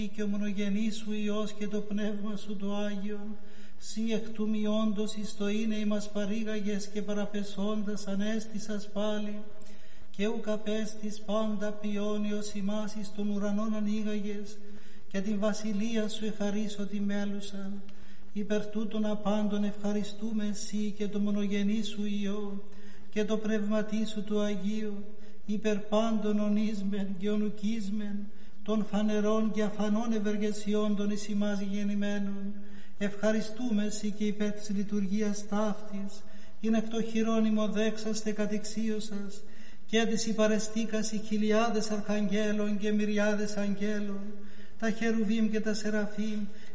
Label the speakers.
Speaker 1: και ο μονογενής σου Υιός και το Πνεύμα σου το Άγιον, σύ εκ του μειόντος εις το είναι ημάς παρήγαγες και παραπεσόντας ανέστησας πάλι, και ουκ απέστης πάντα ποιόνιος ημάς εις των ουρανών ανοίγαγες, και την βασιλεία σου εχαρίσω τη μέλουσαν. Υπερ τούτων απάντων ευχαριστούμε εσύ και το μονογενή σου Υιό και το πνευματί σου του Αγίου, υπερ πάντων ονίσμεν και ονουκίσμεν των φανερών και αφανών ευεργεσιών των εις ημάς γεννημένων. Ευχαριστούμε εσύ και υπέρ της λειτουργίας ταύτης, είναι εκ το χειρόνιμο δέξαστε κατεξίωσας, και της υπαρεστήκας οι χιλιάδες αρχαγγέλων και μυριάδες αγγέλων, τα χερουβίμ και τα σεραφείμ,